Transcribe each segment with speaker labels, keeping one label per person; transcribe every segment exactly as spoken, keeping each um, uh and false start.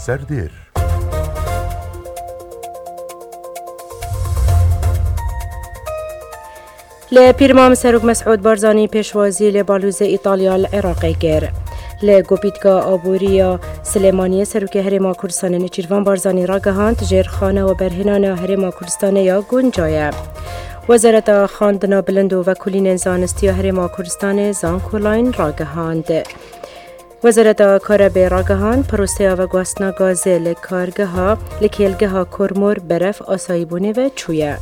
Speaker 1: سەردێر
Speaker 2: لە پیرمام سەرۆک مەسعود بارزانی پێشوازی لە باڵوزە ئیتالیا لە عێراقی کرد. لە گۆپیتکا ئابووریە سلێمانیە سەرۆکی هەرێما کوردستانە نێچیروان بارزانی ڕاگەهاند ژێرخانە و بەرهێنانە هەرێما کوردستانەیە گونجایە. وەزارەتە خاندنا بلند و وەکولینên زانستیە هەرێما کوردستانê زانکۆلاین ڕاگەهاند. وەزارەتە کارەبێ ڕاگەهاند پرۆسەیە veguastina gazê li kargeha li kêlgeha Kormor beref asayîbûnê ve çûye.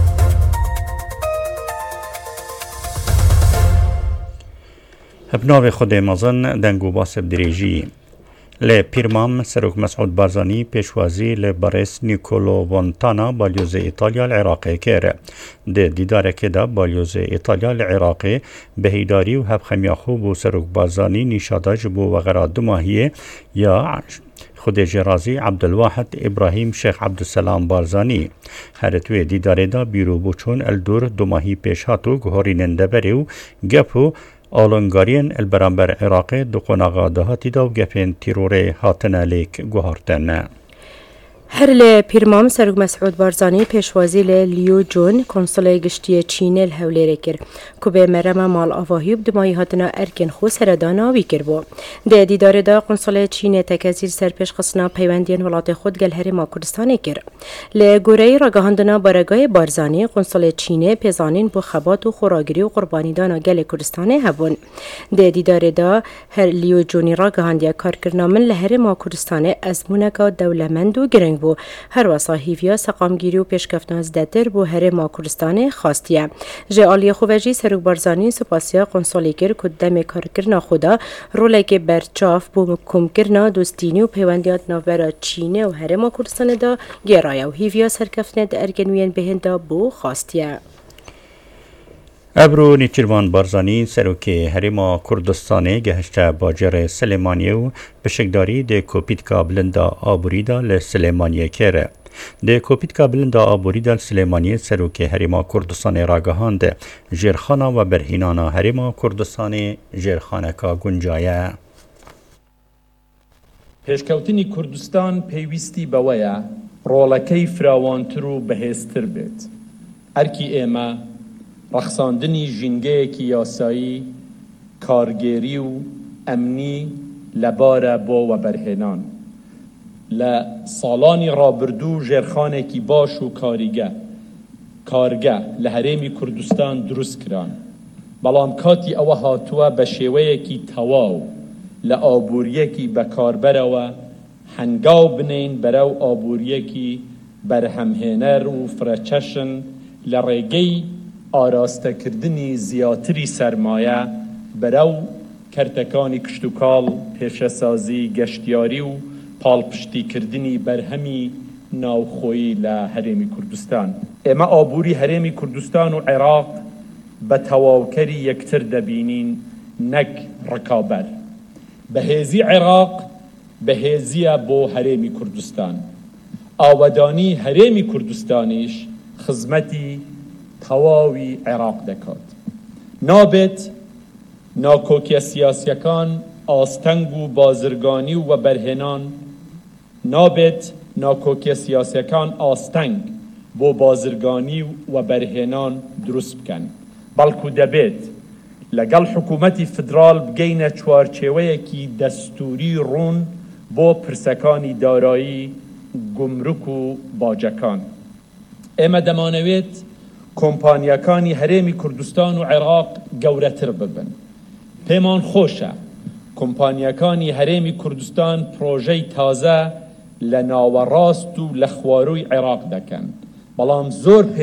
Speaker 3: هەبناوێ خودێ مەزن دەنگ و باسب درێژی لە پیرمام سەرۆک مەسعود بارزانی پێشوازی لە بەڕێز نیکۆلۆ ڤۆنتانا بالیۆزە ئیتالیا لە عێراقê کر. دە دیدارێکێدا بالیۆزە ئیتالیا لە عێراقê بەهیداری و هەبخەمییا خۆ بۆ سەرۆک بارزانی نیشادا ji بۆ وەغەرا دو ماهiyê ya خودê jêrazî Abdulwahid İbrahim Şeyh Abdusselam Barzanî. Here tuê dîdarêda bîrobûçûn Eldor du mahî pêş hat û guhorînên deverê û gep û آلنگارین البرانبر عراقی دو قناغا دهاتی دا و گپین تیرورê hatine lêk guhartin.
Speaker 2: هەر لە پیرمام سەرۆک مەسعود بارزانی پێشوازی لە لیۆجۆن کۆنسڵی گشتیە چینê li Hewlêrê kir ku bê merema malavahî û dimahî hatina erkên xwe sereda navî kirbû. Di dîdarê de qonsolaya Çînê tekezîr ser pêşxistina peywendiyên welatê xwe gel Herêma Kurdistanê kir. Li goreyî ragihandina baregahê Barzanî qonsolaya Çînê pêzanîn bo xebat û xwaragirî û qurbanîdana gelê Kurdistanê hebûn. Di dîdarê de her Lîyoconî ragihandiya karkirina min li Herêma Kurdistanê ezmûneka dewlemend û giring بو هر وسا هیویا سقامگیری و پیشکفتان زدتر بو هرما کوردستان خواستیه. جه آلی خوبجی سروک بارزانی سپاسیا قنصالی کر که دم کار کرنا خدا رولی که برچاف بو مکم کرنا دوستینی و پیوندیات نوبرا چینه و هرما کوردستان دا گرایه و هیویا سرکفتن دا ارگنوین بهنده بو خواستیه.
Speaker 3: ابرو نیچیروان بارزانی سروکی هریما کوردستانی گهشته باجر سلیمانیه و بشکداری ده کوپیتکا بلندا آبوریدا لسلیمانیه کره. ده کوپیتکا بلندا آبوریدا لسلیمانیه سروکی هریما کوردستانی راگهاند جرخانه و برهینانا هریما کوردستانی جرخانه کا گنجایه.
Speaker 4: پێشکەوتنی کوردستان پێویستی بەوەیە ڕۆڵەکەی فراوانتر و بەهێزتر بێت. ئەرکی ئێمە ڕەخساندنی ژینگەیەکی یاسایی کارگێری و ئەمنی لەبارە بۆ وەبەرهێنان. لە ساڵانی ڕابردوو ژێرخانێکی باش و کاریگە کارگە لە هەرێمی کوردستان دروست کران. بەڵام کاتی ئەوە هاتووە بە شێوەیەکی تەواو لە ئابووریەکی بەکاربەرەوە هەنگاو بنین بەرەو ئابووریەکی بەرهەمهێنەر و فرەچەشن لە ڕێگەی ئاراستەکردنی زیاتری سەرمایە بەرەو کەرتەکانی کشتوکاڵ پێشەسازی گەشتیاری و پاڵپشتیکردنی بەرهەمی ناوخۆیی لە هەرێمی کوردستان. ئێمە ئابووری هەرێمی کوردستان و عێراق بە تەواوکەری یەکتر دەبینین نەک ڕکابەر. بەهێزی عێراق بەهێزیە بۆ هەرێمی کوردستان. ئاوەدانی هەرێمی کوردستانیش خزمەتی تەواوی عێراق دەکات. نابێت ناکۆکیە سیاسیەکان ئاستەنگ و بازرگانی و وەبەرهێنان نابێت ناکۆکیە سیاسیەکان ئاستەنگ بۆ بازرگانی و وەبەرهێنان دروست بکەن. بەڵکو دەبێت لەگەڵ حکوومەتی فدرال بگەینە چوارچێوەیەکی دەستوری ڕوون بۆ پرسەکانی دارایی گومرک و باجەکان. ئێمە دەمانەوێت کۆمپانیەکانی هەرێمی کوردستان و عێراق گەورەتر ببن. پێمان خۆشە کۆمپانیەکانی هەرێمی کوردستان پرۆژەی تازە لە ناوەڕاست و لە خوارووی عێراق دەکەن. بەڵام زۆر